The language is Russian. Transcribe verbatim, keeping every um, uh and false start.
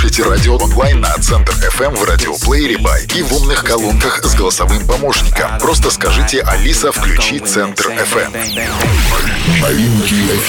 Слушайте радио онлайн на Центр эф эм в радиоплеере Бай и в умных колонках с голосовым помощником. Просто скажите: «Алиса, включи Центр эф эм». Новинки эф